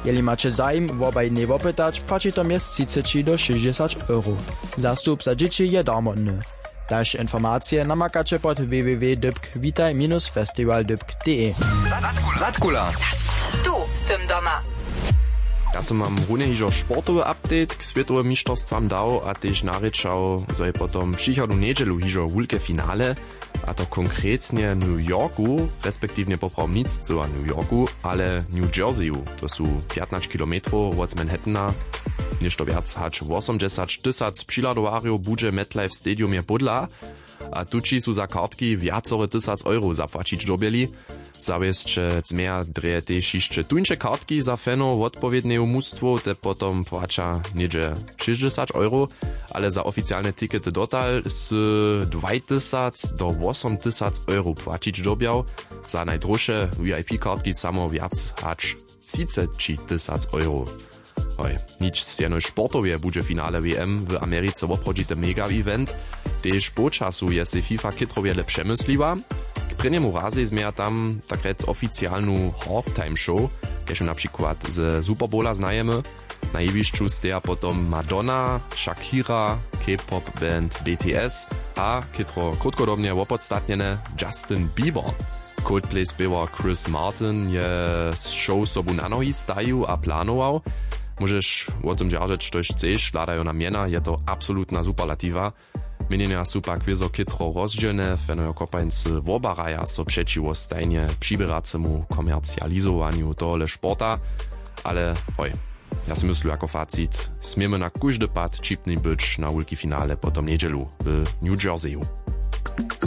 Jeli macie zaim wobaj nie wopytać, płaci to jest 30 do 60 euro. Zastup za dzieci je darmodny. Dalsze informacje namakacie pod www.witaj-festiwal.de. Zatkula. Tu jsem doma. Ja som mam runje hižo sportowy update k światowym mistrzostwam dał, a też naryczał, że je potom przychodu niedzielu hižo wulke finale, a to konkretnie New Yorku, respektywnie poprawnictwo New Yorku, ale New Jerseyu, to są 15 km od Manhattana. Ništo viac hač 80 000 přiladowariów budže MetLife Stadiumie podla, a tuči sú za kartky viacore 1000 euro zapłacić dobili. Zawieszcze zmier dreje też jeszcze tuńcze kartki za fanów odpowiedniego mustwo, te potom płaca niedzie 60 euro, ale za oficjalne tikety dotal z 2000 do 8000 euro płacić dobiał. Za najdroższe VIP kartki samo viac hač 30 000 euro. Hoj, nic z jednej sportowie bude finale WM w Ameryce obchodzite mega-event. Tež počasu je se FIFA kytrowiele przemysliła. K prynjemu razie zmieja tam takrec oficjalną halftime show, keďže na przykład z Super Bowla znajemy. Na jewiszczu steja potom Madonna, Shakira, K-pop band BTS a kytro krótkodobnie opodstatniene Justin Bieber. Coldplay spiewa Chris Martin je show sobu na nohy staju a planował. Możesz o tym dzierżeć, coś chcesz, ladają na miena, je to absolutna superlatywa. Mienienia są pak wiezo kytro rozdzielne, fenojo kopańcy wobaraja so przeciwo stajnie przybieracemu komercjalizowaniu tohle sporta, ale hoj, ja si myślę jako facit, smiemy na każdy pad čipny być na wielki finale potom niedzielu w New Jerseyu.